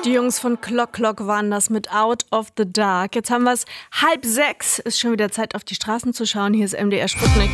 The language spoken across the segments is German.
Die Jungs von Clock Clock waren das mit Out of the Dark. Jetzt haben wir es 5:30. Ist schon wieder Zeit, auf die Straßen zu schauen. Hier ist MDR Sputnik.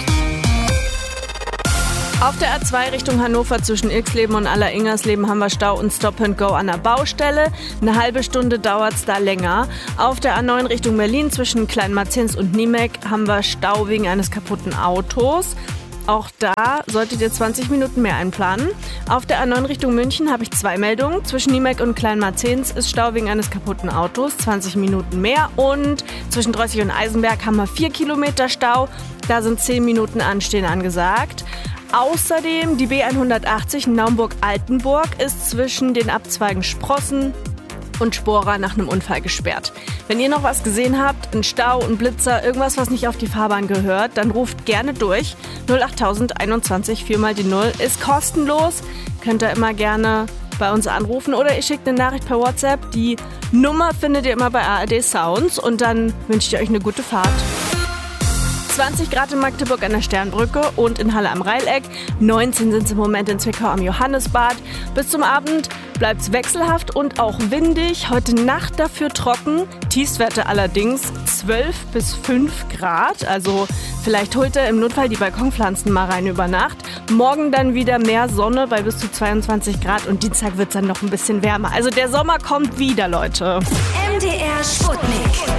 Auf der A2 Richtung Hannover zwischen Ilksleben und Aller-Ingersleben haben wir Stau und Stop and Go an der Baustelle. Eine halbe Stunde dauert es da länger. Auf der A9 Richtung Berlin zwischen Kleinmarzens und Niemek haben wir Stau wegen eines kaputten Autos. Auch da solltet ihr 20 Minuten mehr einplanen. Auf der A9 Richtung München habe ich 2 Meldungen. Zwischen Niemek und Kleinmarzens ist Stau wegen eines kaputten Autos, 20 Minuten mehr. Und zwischen Drossig und Eisenberg haben wir 4 Kilometer Stau. Da sind 10 Minuten Anstehen angesagt. Außerdem die B180 Naumburg-Altenburg ist zwischen den Abzweigen Sprossen und Spora nach einem Unfall gesperrt. Wenn ihr noch was gesehen habt, ein Stau, ein Blitzer, irgendwas, was nicht auf die Fahrbahn gehört, dann ruft gerne durch. 08000 21 4 mal die 0 ist kostenlos. Könnt ihr immer gerne bei uns anrufen oder ihr schickt eine Nachricht per WhatsApp. Die Nummer findet ihr immer bei ARD Sounds und dann wünsche ich euch eine gute Fahrt. 20 Grad in Magdeburg an der Sternbrücke und in Halle am Rheileck. 19 sind es im Moment in Zwickau am Johannesbad. Bis zum Abend bleibt es wechselhaft und auch windig. Heute Nacht dafür trocken. Tiefstwerte allerdings 12 bis 5 Grad. Also vielleicht holt ihr im Notfall die Balkonpflanzen mal rein über Nacht. Morgen dann wieder mehr Sonne bei bis zu 22 Grad und Dienstag wird es dann noch ein bisschen wärmer. Also der Sommer kommt wieder, Leute. MDR Sputnik.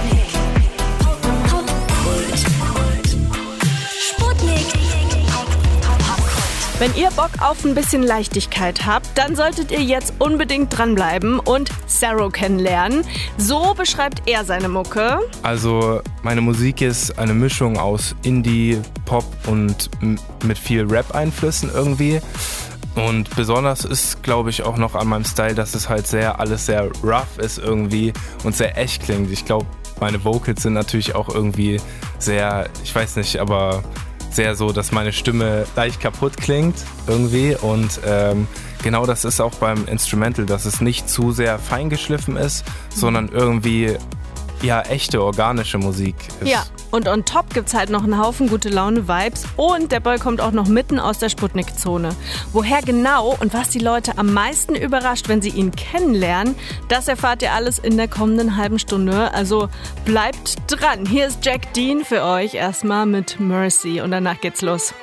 Wenn ihr Bock auf ein bisschen Leichtigkeit habt, dann solltet ihr jetzt unbedingt dranbleiben und Saro kennenlernen. So beschreibt er seine Mucke. Also meine Musik ist eine Mischung aus Indie, Pop und mit viel Rap-Einflüssen irgendwie. Und besonders ist, glaube ich, auch noch an meinem Style, dass es halt alles sehr rough ist irgendwie und sehr echt klingt. Ich glaube, meine Vocals sind natürlich auch irgendwie sehr, ich weiß nicht, aber sehr so, dass meine Stimme leicht kaputt klingt irgendwie und genau das ist auch beim Instrumental, dass es nicht zu sehr feingeschliffen ist, sondern irgendwie echte organische Musik ist. Ja, und on top gibt's halt noch einen Haufen gute Laune-Vibes und der Boy kommt auch noch mitten aus der Sputnik-Zone. Woher genau und was die Leute am meisten überrascht, wenn sie ihn kennenlernen, das erfahrt ihr alles in der kommenden halben Stunde. Also bleibt dran. Hier ist Jack Dean für euch erstmal mit Mercy und danach geht's los.